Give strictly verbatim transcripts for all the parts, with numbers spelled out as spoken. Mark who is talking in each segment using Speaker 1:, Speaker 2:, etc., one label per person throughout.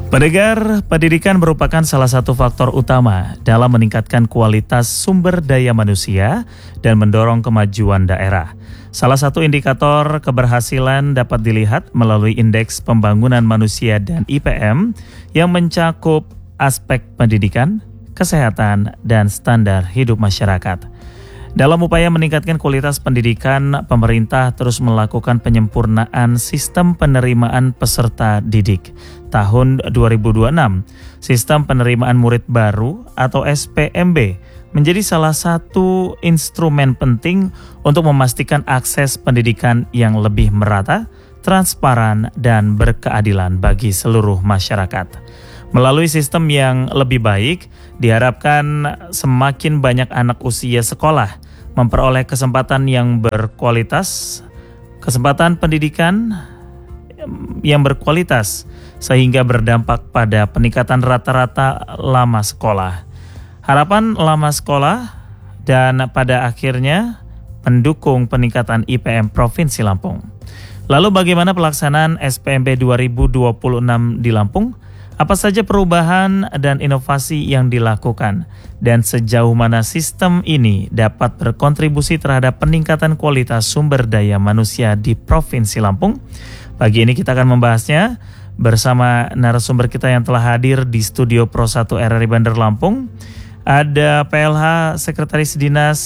Speaker 1: Pendengar, pendidikan merupakan salah satu faktor utama dalam meningkatkan kualitas sumber daya manusia dan mendorong kemajuan daerah. Salah satu indikator keberhasilan dapat dilihat melalui Indeks Pembangunan Manusia dan I P M yang mencakup aspek pendidikan, kesehatan, dan standar hidup masyarakat. Dalam upaya meningkatkan kualitas pendidikan, pemerintah terus melakukan penyempurnaan sistem penerimaan peserta didik. Tahun dua ribu dua puluh enam, sistem penerimaan murid baru atau S P M B menjadi salah satu instrumen penting untuk memastikan akses pendidikan yang lebih merata, transparan, dan berkeadilan bagi seluruh masyarakat. Melalui sistem yang lebih baik, diharapkan semakin banyak anak usia sekolah memperoleh kesempatan yang berkualitas, kesempatan pendidikan yang berkualitas, sehingga berdampak pada peningkatan rata-rata lama sekolah. Harapan lama sekolah dan pada akhirnya mendukung peningkatan I P M Provinsi Lampung. Lalu bagaimana pelaksanaan S P M B dua ribu dua puluh enam di Lampung? Apa saja perubahan dan inovasi yang dilakukan, dan sejauh mana sistem ini dapat berkontribusi terhadap peningkatan kualitas sumber daya manusia di Provinsi Lampung? Pagi ini kita akan membahasnya bersama narasumber kita yang telah hadir di studio Pro satu R R I Bandar Lampung. Ada P L H Sekretaris Dinas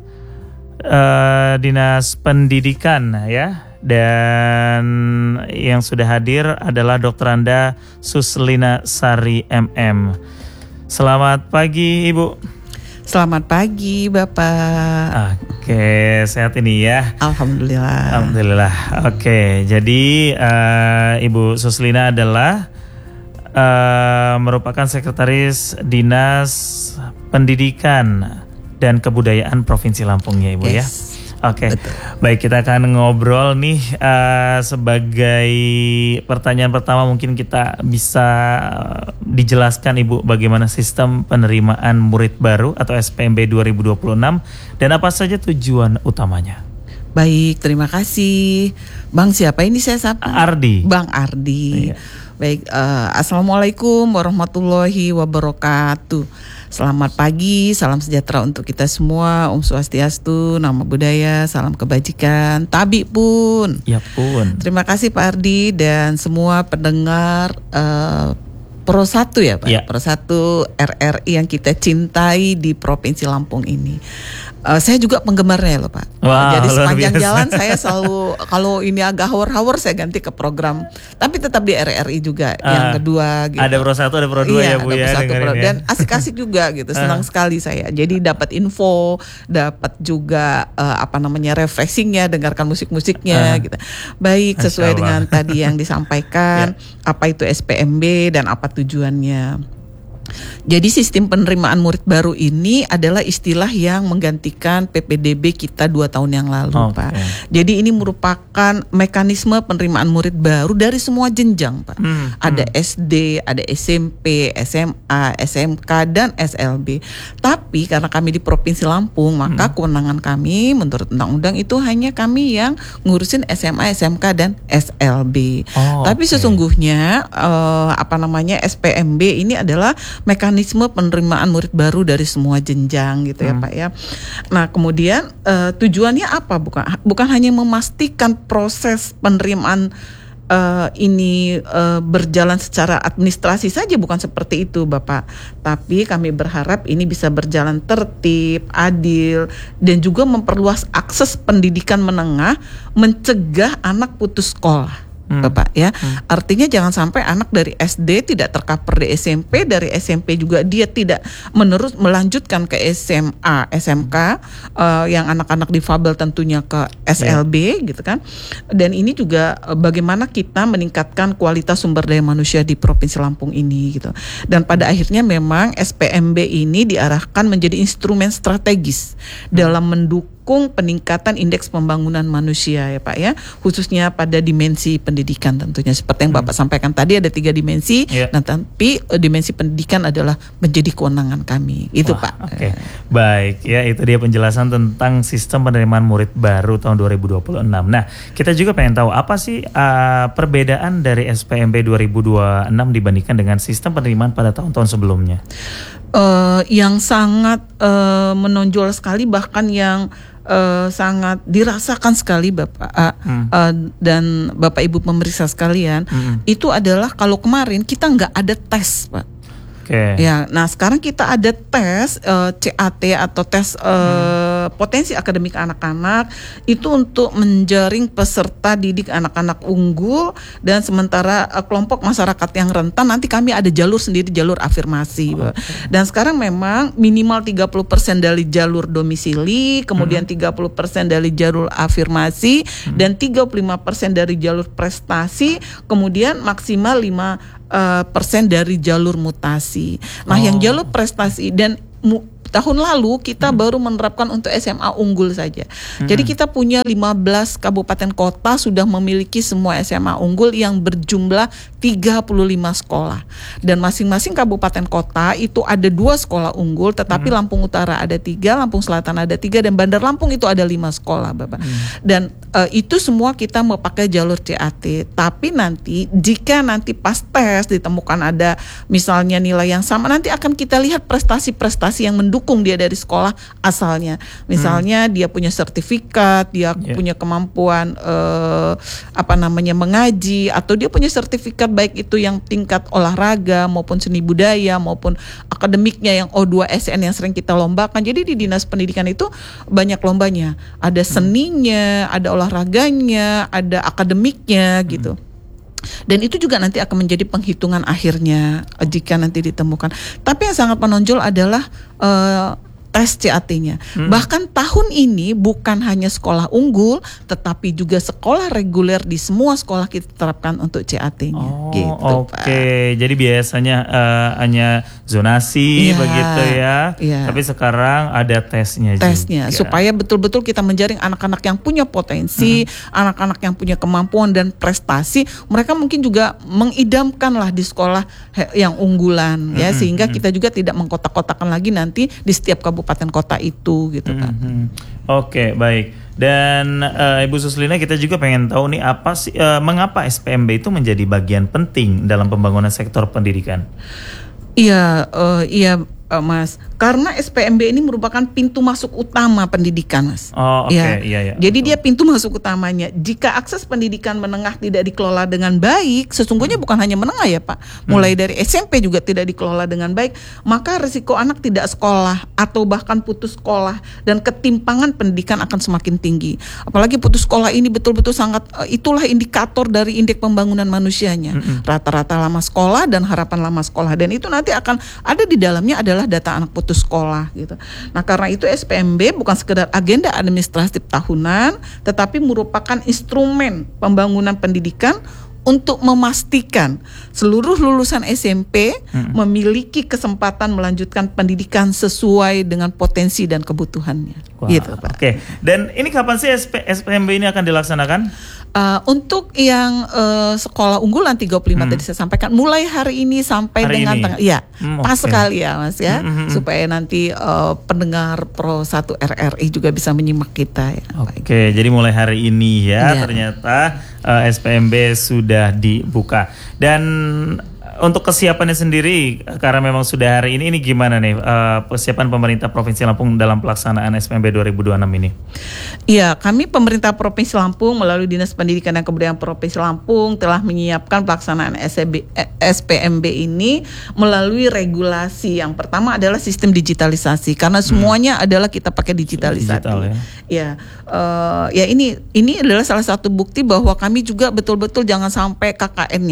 Speaker 1: uh, Dinas Pendidikan ya. Dan yang sudah hadir adalah Doktor Anda Suslina Sari M M. Selamat pagi Ibu.
Speaker 2: Selamat pagi Bapak.
Speaker 1: Oke, sehat ini ya.
Speaker 2: Alhamdulillah.
Speaker 1: Alhamdulillah. Oke, jadi uh, Ibu Suslina adalah uh, merupakan Sekretaris Dinas Pendidikan dan Kebudayaan Provinsi Lampung ya Ibu. Yes. Ya. Oke, okay. Baik, kita akan ngobrol nih uh, sebagai pertanyaan pertama mungkin kita bisa uh, dijelaskan Ibu bagaimana sistem penerimaan murid baru atau S P M B dua ribu dua puluh enam dan apa saja tujuan utamanya.
Speaker 2: Baik, terima kasih. Bang siapa ini saya sapa?
Speaker 1: Ardi.
Speaker 2: Bang Ardi. Iya. Baik, uh, Assalamualaikum warahmatullahi wabarakatuh. Selamat pagi, salam sejahtera untuk kita semua. Om Swastiastu, nama budaya, salam kebajikan. Tabi pun.
Speaker 1: Ya pun.
Speaker 2: Terima kasih Pak Ardi dan semua pendengar uh, Pro satu ya Pak. Ya. Pro satu R R I yang kita cintai di Provinsi Lampung ini. Uh, saya juga penggemarnya loh Pak.
Speaker 1: Wow,
Speaker 2: Jadi sepanjang jalan saya selalu kalau ini agak hawar-hawar saya ganti ke program. Tapi tetap di R R I juga uh, yang kedua. Gitu.
Speaker 1: Ada Pro satu, ada Pro dua
Speaker 2: iya,
Speaker 1: ya Bu ya.
Speaker 2: Satu, Pro, ya. Dan asik-asik juga gitu. Senang uh. sekali saya. Jadi dapat info, dapat juga uh, apa namanya refreshingnya, dengarkan musik-musiknya uh. gitu. Baik, sesuai dengan tadi yang disampaikan. Yeah. Apa itu S P M B dan apa tujuannya. Jadi sistem penerimaan murid baru ini adalah istilah yang menggantikan P P D B kita dua tahun yang lalu okay. Pak. Jadi ini merupakan mekanisme penerimaan murid baru dari semua jenjang Pak. Hmm, ada hmm. S D, ada S M P, S M A, S M K, dan S L B. Tapi karena kami di Provinsi Lampung, maka hmm. kewenangan kami menurut undang-undang itu hanya kami yang ngurusin S M A, S M K, dan S L B. Oh, Tapi okay. sesungguhnya uh, apa namanya S P M B ini adalah mekanisme penerimaan murid baru dari semua jenjang gitu ya hmm. Pak ya. Nah kemudian uh, tujuannya apa? Bukan bukan hanya memastikan proses penerimaan uh, ini uh, berjalan secara administrasi saja, bukan seperti itu Bapak. Tapi kami berharap ini bisa berjalan tertib, adil, dan juga memperluas akses pendidikan menengah, mencegah anak putus sekolah. Hmm. Bapak ya, hmm. artinya jangan sampai anak dari S D tidak tercover di S M P, dari S M P juga dia tidak menerus melanjutkan ke S M A, S M K, uh, yang anak-anak difabel tentunya ke S L B yeah. gitu kan. Dan ini juga uh, bagaimana kita meningkatkan kualitas sumber daya manusia di Provinsi Lampung ini gitu. Dan pada akhirnya memang S P M B ini diarahkan menjadi instrumen strategis hmm. dalam mendukung mendukung peningkatan indeks pembangunan manusia ya Pak ya, khususnya pada dimensi pendidikan tentunya. Seperti yang Bapak hmm. sampaikan tadi ada tiga dimensi, yeah. nah tapi dimensi pendidikan adalah menjadi kewenangan kami. Itu Wah, Pak.
Speaker 1: Oke, okay. Baik ya, itu dia penjelasan tentang sistem penerimaan murid baru tahun dua ribu dua puluh enam. Nah, kita juga pengen tahu apa sih uh, perbedaan dari S P M B dua ribu dua puluh enam dibandingkan dengan sistem penerimaan pada tahun-tahun sebelumnya?
Speaker 2: Uh, yang sangat uh, menonjol sekali, bahkan yang uh, sangat dirasakan sekali Bapak uh, hmm. uh, dan Bapak Ibu pemeriksa sekalian, hmm. itu adalah kalau kemarin kita nggak ada tes Pak.
Speaker 1: Okay.
Speaker 2: Ya, nah sekarang kita ada tes uh, C A T atau tes uh, hmm. potensi akademik anak-anak itu untuk menjaring peserta didik anak-anak unggul, dan sementara uh, kelompok masyarakat yang rentan nanti kami ada jalur sendiri, jalur afirmasi. Okay. Dan sekarang memang minimal tiga puluh persen dari jalur domisili, kemudian hmm. tiga puluh persen dari jalur afirmasi, hmm. dan tiga puluh lima persen dari jalur prestasi, kemudian maksimal lima persen dari jalur mutasi. Nah, oh. yang jalur prestasi dan mu, tahun lalu kita hmm. baru menerapkan untuk S M A unggul saja. Hmm. Jadi kita punya lima belas kabupaten kota sudah memiliki semua S M A unggul yang berjumlah tiga puluh lima sekolah. Dan masing-masing kabupaten kota itu ada dua sekolah unggul, tetapi hmm. Lampung Utara ada tiga, Lampung Selatan ada tiga, dan Bandar Lampung itu ada lima sekolah, Bapak. Hmm. Dan uh, itu semua kita mau pakai jalur C A T. Tapi nanti jika nanti pas tes ditemukan ada misalnya nilai yang sama, nanti akan kita lihat prestasi-prestasi yang mendukung dia dari sekolah asalnya. Misalnya hmm. dia punya sertifikat, dia yeah. punya kemampuan uh, apa namanya mengaji, atau dia punya sertifikat baik itu yang tingkat olahraga maupun seni budaya maupun akademiknya yang O dua S N yang sering kita lombakan. Jadi di Dinas Pendidikan itu banyak lombanya. Ada seninya, ada olahraganya, ada akademiknya gitu. Dan itu juga nanti akan menjadi penghitungan akhirnya jika nanti ditemukan. Tapi yang sangat menonjol adalah uh, tes C A T-nya. Hmm. Bahkan tahun ini bukan hanya sekolah unggul, tetapi juga sekolah reguler di semua sekolah kita terapkan untuk C A T-nya.
Speaker 1: Oh,
Speaker 2: gitu,
Speaker 1: oke. Okay. Jadi biasanya uh, hanya zonasi ya, begitu ya. ya. Tapi sekarang ada tesnya.
Speaker 2: Tesnya juga. Supaya betul-betul kita menjaring anak-anak yang punya potensi, hmm. anak-anak yang punya kemampuan dan prestasi. Mereka mungkin juga mengidamkan lah di sekolah yang unggulan, hmm. ya, sehingga hmm. kita juga tidak mengkotak-kotakan lagi nanti di setiap kabupaten kabupaten kota itu gitu kan.
Speaker 1: Mm-hmm. Oke, okay, baik. Dan uh, Ibu Suslina, kita juga pengen tahu nih apa sih uh, mengapa S P M B itu menjadi bagian penting dalam pembangunan sektor pendidikan?
Speaker 2: Iya, uh, iya uh, Mas. Karena S P M B ini merupakan pintu masuk utama pendidikan, Mas.
Speaker 1: Oh, oke, okay. ya. iya, iya.
Speaker 2: Jadi betul. Dia pintu masuk utamanya. Jika akses pendidikan menengah tidak dikelola dengan baik, sesungguhnya bukan hanya menengah ya, Pak. Mulai hmm. dari S M P juga tidak dikelola dengan baik, maka risiko anak tidak sekolah atau bahkan putus sekolah dan ketimpangan pendidikan akan semakin tinggi. Apalagi putus sekolah ini betul-betul sangat uh, itulah indikator dari indeks pembangunan manusianya. Hmm. Rata-rata lama sekolah dan harapan lama sekolah, dan itu nanti akan ada di dalamnya adalah data anak putus sekolah gitu. Nah, karena itu S P M B bukan sekedar agenda administratif tahunan, tetapi merupakan instrumen pembangunan pendidikan untuk memastikan seluruh lulusan S M P hmm. memiliki kesempatan melanjutkan pendidikan sesuai dengan potensi dan kebutuhannya.
Speaker 1: Wow.
Speaker 2: Gitu, Pak.
Speaker 1: Oke. Dan ini kapan sih S P M B ini akan dilaksanakan?
Speaker 2: Uh, untuk yang uh, sekolah unggulan tiga puluh lima hmm. tadi saya sampaikan mulai hari ini sampai hari dengan tanggal ya hmm, pas okay. sekali ya Mas ya, hmm, hmm, supaya nanti uh, pendengar Pro satu R R I juga bisa menyimak kita ya.
Speaker 1: Oke, okay, jadi mulai hari ini ya, ya. Ternyata uh, S P M B sudah dibuka. Dan untuk kesiapannya sendiri, karena memang sudah hari ini, ini gimana nih uh, persiapan pemerintah Provinsi Lampung dalam pelaksanaan S P M B dua ribu dua puluh enam ini?
Speaker 2: Iya, kami pemerintah Provinsi Lampung melalui Dinas Pendidikan dan Kebudayaan Provinsi Lampung telah menyiapkan pelaksanaan S P M B ini melalui regulasi. Yang pertama adalah sistem digitalisasi, karena semuanya hmm. adalah kita pakai digitalisasi. Digital, ya. Ya, uh, ya ini ini adalah salah satu bukti bahwa kami juga betul-betul jangan sampai K K N-nya.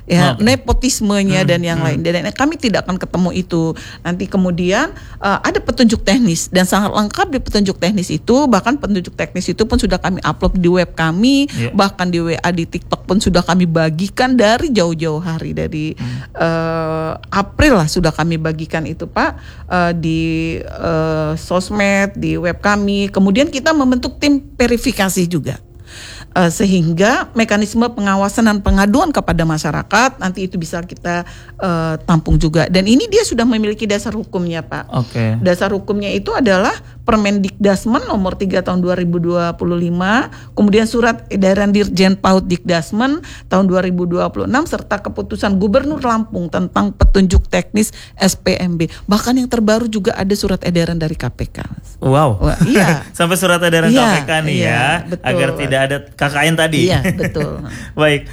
Speaker 2: ya,
Speaker 1: okay.
Speaker 2: nepotismenya
Speaker 1: hmm,
Speaker 2: dan yang
Speaker 1: hmm.
Speaker 2: lain. Dan kami tidak akan ketemu itu. Nanti kemudian uh, ada petunjuk teknis dan sangat lengkap di petunjuk teknis itu. Bahkan petunjuk teknis itu pun sudah kami upload di web kami, yeah. bahkan di W A, di TikTok pun sudah kami bagikan dari jauh-jauh hari, dari hmm. uh, April lah sudah kami bagikan itu Pak, uh, di uh, sosmed, di web kami. Kemudian kita membentuk tim verifikasi juga. Uh, sehingga mekanisme pengawasan dan pengaduan kepada masyarakat nanti itu bisa kita uh, tampung juga, dan ini dia sudah memiliki dasar hukumnya Pak.
Speaker 1: Okay.
Speaker 2: Dasar hukumnya itu adalah Permendikdasmen nomor tiga tahun dua ribu dua puluh lima, kemudian surat edaran Dirjen PAUD Dikdasmen tahun dua ribu dua puluh enam, serta keputusan Gubernur Lampung tentang petunjuk teknis S P M B. Bahkan yang terbaru juga ada surat edaran dari K P K.
Speaker 1: Wow.
Speaker 2: Wah, iya.
Speaker 1: Sampai surat edaran
Speaker 2: iya,
Speaker 1: K P K nih
Speaker 2: iya,
Speaker 1: ya,
Speaker 2: betul.
Speaker 1: Agar tidak ada K K N tadi.
Speaker 2: Iya, betul.
Speaker 1: Baik,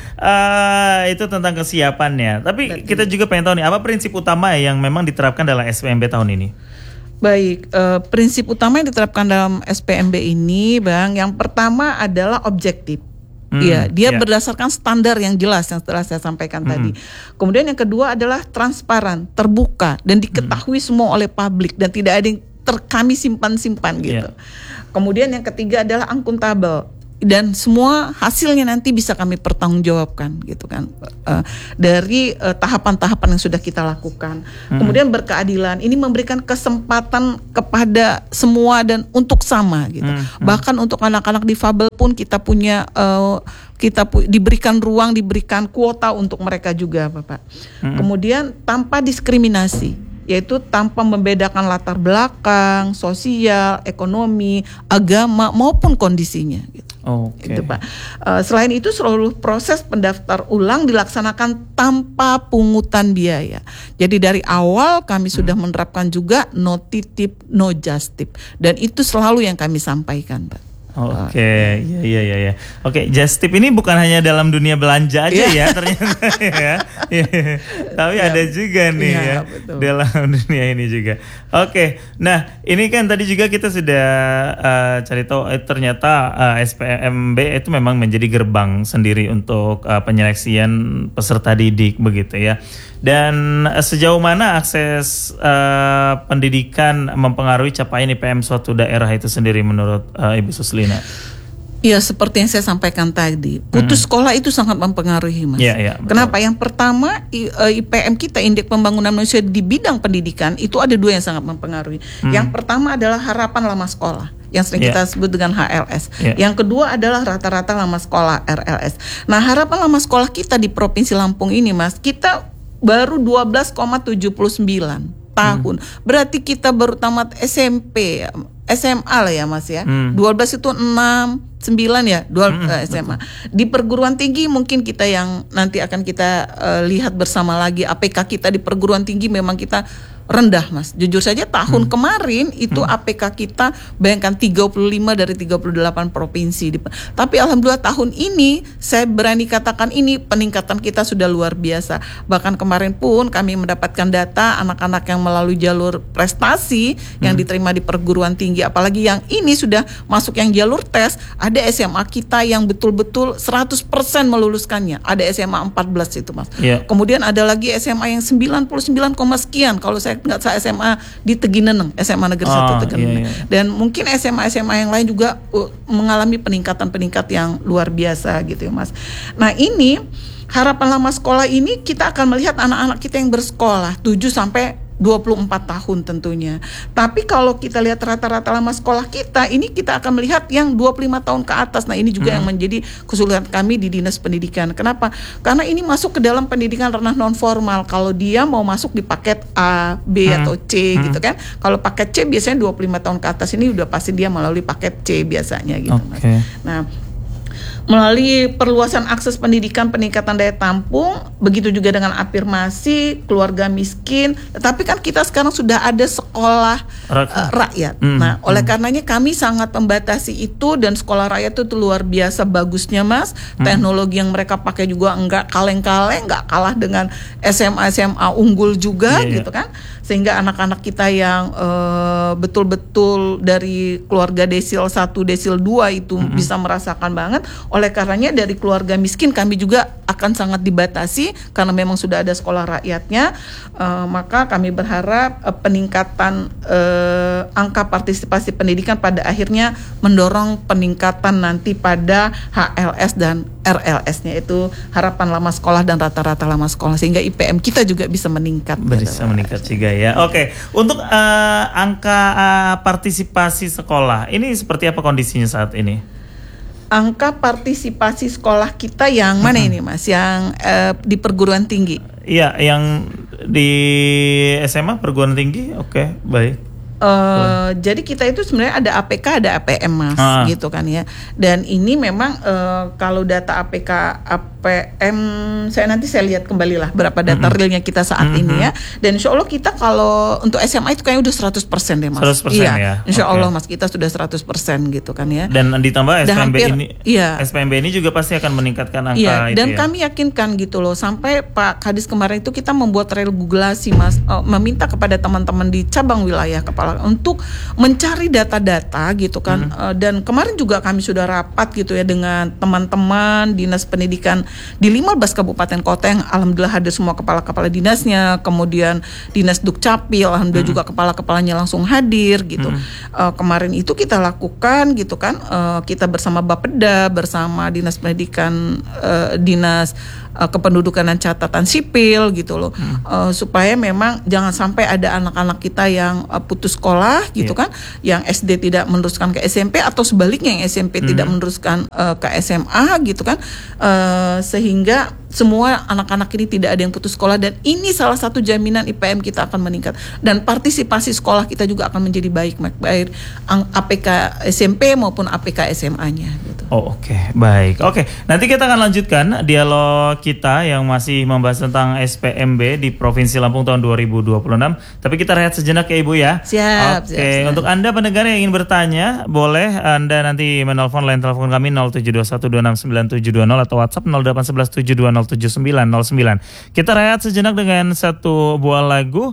Speaker 1: uh, itu tentang kesiapannya. Tapi betul. Kita juga pengen tahu nih, apa prinsip utama yang memang diterapkan dalam S P M B tahun ini?
Speaker 2: Baik, uh, prinsip utama yang diterapkan dalam S P M B ini, Bang, yang pertama adalah objektif. Hmm, ya, dia yeah. berdasarkan standar yang jelas yang telah saya sampaikan hmm. tadi. Kemudian yang kedua adalah transparan, terbuka, dan diketahui hmm. semua oleh publik dan tidak ada yang ter- kami simpan-simpan gitu. Yeah. Kemudian yang ketiga adalah akuntabel. Dan semua hasilnya nanti bisa kami pertanggungjawabkan gitu kan, uh, dari uh, tahapan-tahapan yang sudah kita lakukan. Hmm. Kemudian berkeadilan, ini memberikan kesempatan kepada semua dan untuk sama gitu. Hmm. Hmm. Bahkan untuk anak-anak difabel pun kita punya uh, kita pu- diberikan ruang, diberikan kuota untuk mereka juga Bapak. Hmm. Kemudian tanpa diskriminasi, yaitu tanpa membedakan latar belakang, sosial, ekonomi, agama maupun kondisinya gitu.
Speaker 1: Oke.
Speaker 2: Itu Pak. Uh, selain itu seluruh proses pendaftar ulang dilaksanakan tanpa pungutan biaya. Jadi dari awal kami sudah hmm. menerapkan juga no titip, no just tip, dan itu selalu yang kami sampaikan Pak.
Speaker 1: Oke, okay. ya ya ya ya. Oke, okay. Just tip ini bukan hanya dalam dunia belanja aja yeah. ya ternyata ya. ya. Tapi yeah. ada juga nih yeah, ya betul. Dalam dunia ini juga. Oke, okay. Nah ini kan tadi juga kita sudah uh, cari tahu eh, ternyata uh, S P M B itu memang menjadi gerbang sendiri untuk uh, penyeleksian peserta didik begitu ya. Dan uh, sejauh mana akses uh, pendidikan mempengaruhi capaian I P M suatu daerah itu sendiri menurut uh, Ibu Suslina?
Speaker 2: Ya seperti yang saya sampaikan tadi, putus hmm. sekolah itu sangat mempengaruhi Mas.
Speaker 1: Ya, ya,
Speaker 2: kenapa? Yang pertama I P M kita, Indeks Pembangunan Manusia di bidang pendidikan itu ada dua yang sangat mempengaruhi. Hmm. Yang pertama adalah harapan lama sekolah, yang sering yeah. kita sebut dengan H L S. Yeah. Yang kedua adalah rata-rata lama sekolah R L S. Nah harapan lama sekolah kita di Provinsi Lampung ini Mas, kita baru dua belas koma tujuh sembilan tahun. Hmm. Berarti kita baru tamat S M P, S M A lah ya Mas ya. Hmm. dua belas itu enam, sembilan ya, dua hmm, uh, S M A. Betul. Di perguruan tinggi mungkin kita yang nanti akan kita uh, lihat bersama lagi A P K kita di perguruan tinggi memang kita rendah Mas. Jujur saja tahun hmm. kemarin itu hmm. A P K kita bayangkan tiga puluh lima dari tiga puluh delapan provinsi. Tapi alhamdulillah tahun ini saya berani katakan ini peningkatan kita sudah luar biasa. Bahkan kemarin pun kami mendapatkan data anak-anak yang melalui jalur prestasi hmm. yang diterima di perguruan tinggi, apalagi yang ini sudah masuk yang jalur tes, ada S M A kita yang betul-betul seratus persen meluluskannya. Ada S M A empat belas itu Mas. Yeah. Kemudian ada lagi S M A yang sembilan puluh sembilan, sekian kalau saya nggak saya S M A di Tegineneng, S M A Negeri satu oh, Tegineneng. Iya, iya. Dan mungkin S M A S M A yang lain juga uh, mengalami peningkatan-peningkat yang luar biasa gitu ya Mas. Nah ini harapan lama sekolah ini kita akan melihat anak-anak kita yang bersekolah tujuh sampai dua puluh empat tahun tentunya. Tapi kalau kita lihat rata-rata lama sekolah kita, ini kita akan melihat yang dua puluh lima tahun ke atas. Nah ini juga hmm. yang menjadi kesulitan kami di Dinas Pendidikan. Kenapa? Karena ini masuk ke dalam pendidikan ranah non formal. Kalau dia mau masuk di paket A, B hmm. atau C hmm. gitu kan. Kalau paket C biasanya dua puluh lima tahun ke atas, ini udah pasti dia melalui paket C biasanya gitu
Speaker 1: okay.
Speaker 2: Mas. Nah melalui perluasan akses pendidikan, peningkatan daya tampung, begitu juga dengan afirmasi keluarga miskin. Tapi kan kita sekarang sudah ada sekolah uh, rakyat. Mm, nah, oleh mm. karenanya kami sangat membatasi itu, dan sekolah rakyat itu luar biasa bagusnya Mas. Mm. Teknologi yang mereka pakai juga enggak kaleng-kaleng, enggak kalah dengan S M A S M A unggul juga yeah, gitu yeah. kan. Sehingga anak-anak kita yang uh, betul-betul dari keluarga desil satu, desil dua itu mm-hmm. bisa merasakan banget. Oleh karenanya dari keluarga miskin kami juga akan sangat dibatasi karena memang sudah ada sekolah rakyatnya. Uh, maka kami berharap uh, peningkatan uh, angka partisipasi pendidikan pada akhirnya mendorong peningkatan nanti pada H L S dan R L S-nya, itu harapan lama sekolah dan rata-rata lama sekolah, sehingga I P M kita juga bisa meningkat.
Speaker 1: Bisa meningkat juga ya. Oke, untuk uh, angka uh, partisipasi sekolah ini seperti apa kondisinya saat ini?
Speaker 2: Angka partisipasi sekolah kita yang mana ini Mas? Yang uh, di perguruan tinggi?
Speaker 1: Iya, yang di S M A perguruan tinggi. Oke, baik.
Speaker 2: Uh, jadi kita itu sebenarnya ada A P K, ada A P M Mas, ah. gitu kan ya. Dan ini memang uh, kalau data A P K, A P M, saya nanti saya lihat kembali lah berapa data mm-hmm. realnya kita saat mm-hmm. ini ya. Dan insya Allah kita kalau untuk S M A itu kayaknya udah seratus persen deh Mas.
Speaker 1: seratus persen
Speaker 2: iya,
Speaker 1: ya.
Speaker 2: Insya
Speaker 1: okay.
Speaker 2: Allah Mas, kita sudah seratus persen gitu kan ya.
Speaker 1: Dan ditambah S P M B
Speaker 2: hampir,
Speaker 1: ini,
Speaker 2: iya.
Speaker 1: S P M B ini juga pasti akan meningkatkan angka
Speaker 2: iya,
Speaker 1: itu
Speaker 2: dan
Speaker 1: ya.
Speaker 2: kami yakinkan gitu loh, sampai Pak Kadis kemarin itu kita membuat regulasi Mas, uh, meminta kepada teman-teman di cabang wilayah kepala untuk mencari data-data gitu kan. hmm. uh, dan kemarin juga kami sudah rapat gitu ya dengan teman-teman dinas pendidikan di lima belas kabupaten kota yang alhamdulillah ada semua kepala-kepala dinasnya, kemudian dinas Dukcapil alhamdulillah hmm. juga kepala-kepalanya langsung hadir gitu. hmm. uh, kemarin itu kita lakukan gitu kan, uh, kita bersama Bapeda, bersama dinas pendidikan, uh, dinas uh, kependudukan dan catatan sipil gitu loh. hmm. uh, supaya memang jangan sampai ada anak-anak kita yang uh, putus sekolah gitu yeah. kan, yang S D tidak meneruskan ke S M P, atau sebaliknya yang S M P mm-hmm. tidak meneruskan uh, ke S M A gitu kan, uh, sehingga semua anak-anak ini tidak ada yang putus sekolah. Dan ini salah satu jaminan I P M kita akan meningkat, dan partisipasi sekolah kita juga akan menjadi baik, baik A P K S M P maupun A P K S M A-nya gitu.
Speaker 1: Oh oke, okay. baik. Oke, okay. Nanti kita akan lanjutkan dialog kita yang masih membahas tentang S P M B di Provinsi Lampung tahun dua ribu dua puluh enam. Tapi kita rehat sejenak ya Ibu ya.
Speaker 2: Siap.
Speaker 1: Oke, okay. Untuk Anda pendengar yang ingin bertanya, boleh Anda nanti menelpon line telepon kami nol tujuh dua satu dua enam sembilan tujuh dua nol atau WhatsApp nol delapan satu satu tujuh dua nol tujuh sembilan nol sembilan. Kita rehat sejenak dengan satu buah lagu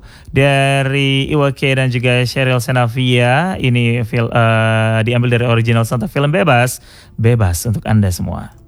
Speaker 1: dari Iwa K dan juga Sheryl Senavia. Ini fil, uh, diambil dari original soundtrack film Bebas. Bebas untuk Anda semua.